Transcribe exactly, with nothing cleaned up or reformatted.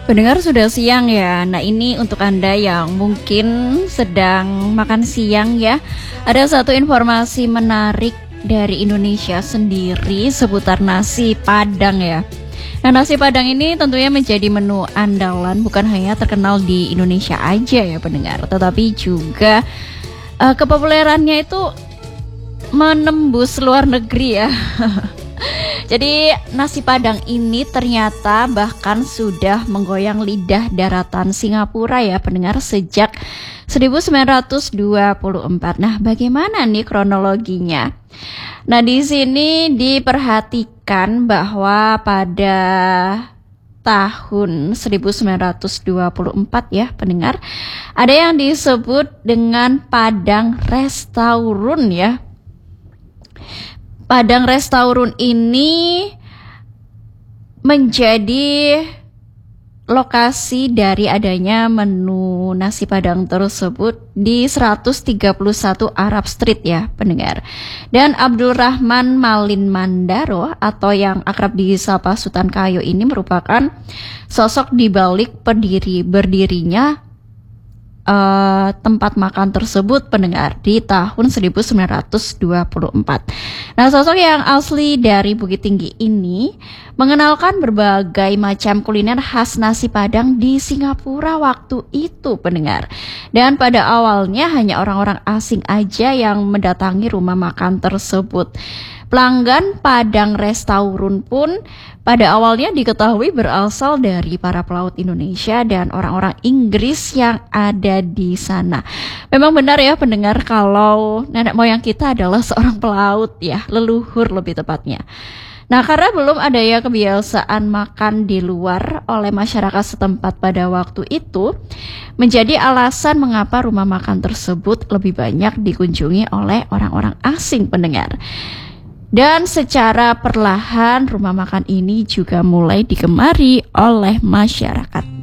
Pendengar sudah siang ya. Nah ini untuk Anda yang mungkin sedang makan siang ya. Ada satu informasi menarik dari Indonesia sendiri seputar nasi Padang ya. Nah nasi Padang ini tentunya menjadi menu andalan bukan hanya terkenal di Indonesia aja ya pendengar, tetapi juga uh, kepopulerannya itu menembus luar negeri ya. Jadi nasi Padang ini ternyata bahkan sudah menggoyang lidah daratan Singapura ya pendengar sejak seribu sembilan ratus dua puluh empat. Nah, bagaimana nih kronologinya? Nah, di sini diperhatikan bahwa pada tahun seribu sembilan ratus dua puluh empat ya pendengar, ada yang disebut dengan Padang Restaurant ya. Padang Restaurant ini menjadi lokasi dari adanya menu nasi Padang tersebut di seratus tiga puluh satu Arab Street ya pendengar. Dan Abdul Rahman Malin Mandaro atau yang akrab disapa Sultan Kayo ini merupakan sosok di balik pendiri berdirinya Uh, tempat makan tersebut pendengar di tahun seribu sembilan ratus dua puluh empat. Nah, sosok yang asli dari Bukit Tinggi ini mengenalkan berbagai macam kuliner khas nasi Padang di Singapura waktu itu pendengar. Dan pada awalnya hanya orang-orang asing aja yang mendatangi rumah makan tersebut. Pelanggan Padang Restaurant pun pada awalnya diketahui berasal dari para pelaut Indonesia dan orang-orang Inggris yang ada di sana. Memang benar ya pendengar kalau nenek moyang kita adalah seorang pelaut ya, leluhur lebih tepatnya. Nah, karena belum ada ya kebiasaan makan di luar oleh masyarakat setempat pada waktu itu, menjadi alasan mengapa rumah makan tersebut lebih banyak dikunjungi oleh orang-orang asing pendengar. Dan secara perlahan rumah makan ini juga mulai digemari oleh masyarakat.